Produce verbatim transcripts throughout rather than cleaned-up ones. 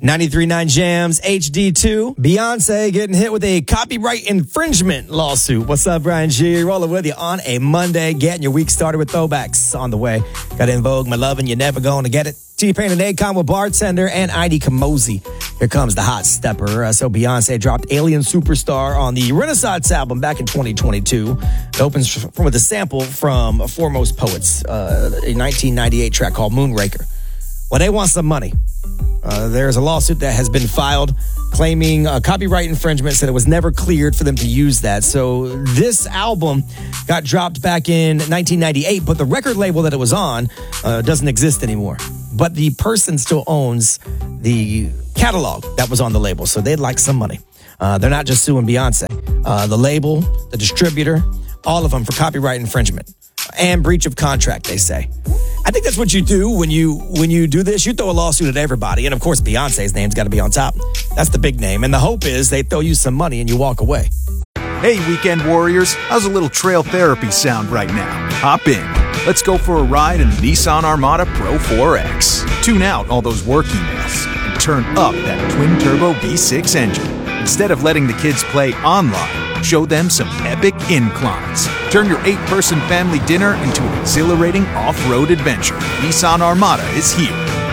ninety-three point nine Jams, H D two. Beyonce getting hit with a copyright infringement lawsuit. What's up, Brian G? Rolling with you on a Monday, getting your week started with throwbacks on the way. Got In Vogue, My Lovin', You're Never Gonna Get It. T-Pain and Akon with Bartender and Ida Kamosi. Here comes the hot stepper. Uh, so Beyonce dropped Alien Superstar on the Renaissance album back in twenty twenty-two. It opens from, with a sample from Foremost Poets, uh, a nineteen ninety-eight track called Moonraker. Well, they want some money. Uh, there's a lawsuit that has been filed claiming uh, copyright infringement, said it was never cleared for them to use that. So this album got dropped back in nineteen ninety-eight, but the record label that it was on uh, doesn't exist anymore. But the person still owns the catalog that was on the label, so they'd like some money. Uh, they're not just suing Beyonce. Uh, the label, the distributor, all of them for copyright infringement and breach of contract, they say. I think that's what you do when you when you do this. You throw a lawsuit at everybody. And, of course, Beyonce's name's got to be on top. That's the big name. And the hope is they throw you some money and you walk away. Hey, weekend warriors. How's a little trail therapy sound right now? Hop in. Let's go for a ride in the Nissan Armada Pro four X. Tune out all those work emails and turn up that twin-turbo V six engine. Instead of letting the kids play online, show them some epic inclines. Turn your eight-person family dinner into an exhilarating off-road adventure. Nissan Armada is here.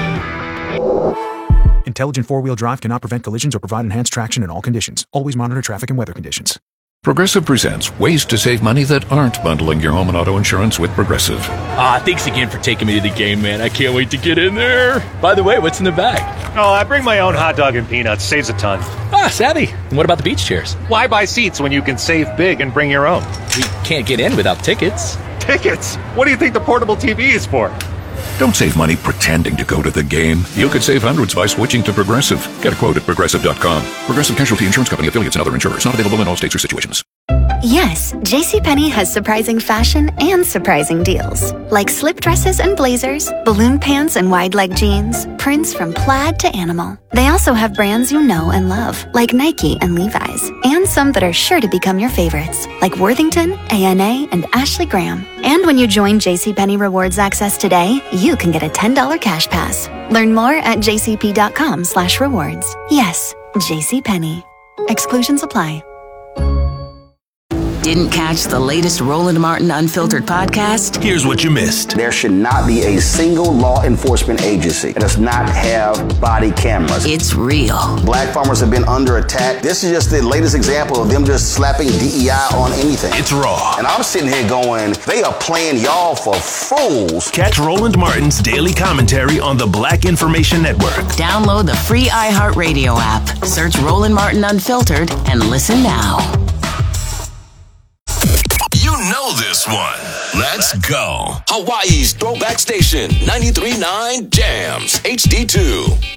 Intelligent four-wheel drive cannot prevent collisions or provide enhanced traction in all conditions. Always monitor traffic and weather conditions. Progressive presents ways to save money that aren't bundling your home and auto insurance with Progressive. Ah, thanks again for taking me to the game, man. I can't wait to get in there. By the way, what's in the bag? Oh, I bring my own hot dog and peanuts. Saves a ton. Ah, savvy. And what about the beach chairs? Why buy seats when you can save big and bring your own? We can't get in without tickets. Tickets? What do you think the portable T V is for? Don't save money pretending to go to the game. You could save hundreds by switching to Progressive. Get a quote at Progressive dot com. Progressive Casualty Insurance Company, affiliates, and other insurers. Not available in all states or situations. Yes, JCPenney has surprising fashion and surprising deals. Like slip dresses and blazers, balloon pants and wide leg jeans, prints from plaid to animal. They also have brands you know and love, like Nike and Levi's, and some that are sure to become your favorites, like Worthington, A N A, and Ashley Graham. And when you join JCPenney Rewards Access today, you can get a ten dollars cash pass. Learn more at jcp.com slash rewards. Yes, JCPenney. Exclusions apply. Didn't catch the latest Roland Martin Unfiltered podcast? Here's what you missed. There should not be a single law enforcement agency that does not have body cameras. It's real. Black farmers have been under attack. This is just the latest example of them just slapping D E I on anything. It's raw. And I'm sitting here going, they are playing y'all for fools. Catch Roland Martin's daily commentary on the Black Information Network. Download the free iHeartRadio app. Search Roland Martin Unfiltered and listen now. You know this one. Let's go. Hawaii's Throwback Station, ninety-three point nine Jams, H D two.